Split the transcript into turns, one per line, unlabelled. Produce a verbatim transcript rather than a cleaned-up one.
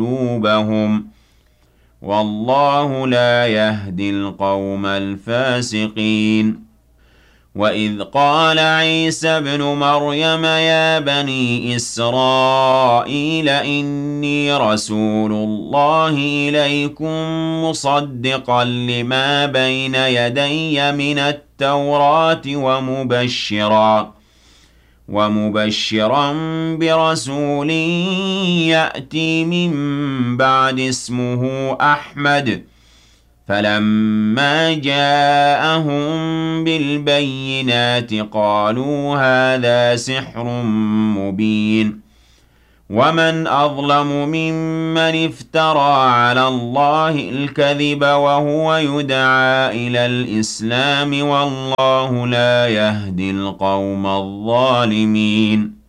قلوبهم والله لا يهدي القوم الفاسقين. وَإِذْ قَالَ عِيسَى ابْنُ مَرْيَمَ يَا بَنِي إِسْرَائِيلَ إِنِّي رَسُولُ اللَّهِ إِلَيْكُم مُّصَدِّقًا لِّمَا بَيْنَ يَدَيَّ مِنَ التَّوْرَاةِ وَمُبَشِّرًا وَمُبَشِّرًا بِرَسُولٍ يَأْتِي مِن بَعْدِ اسْمُهُ أَحْمَدُ. فَلَمَّا جَاءَهُم بِالْبَيِّنَاتِ قَالُوا هَٰذَا سِحْرٌ مُّبِينٌ. وَمَنْ أَظْلَمُ مِمَّنِ افْتَرَىٰ عَلَى اللَّهِ الْكَذِبَ وَهُوَ يُدْعَىٰ إِلَى الْإِسْلَامِ ۚ وَاللَّهُ لَا يَهْدِي الْقَوْمَ الظَّالِمِينَ.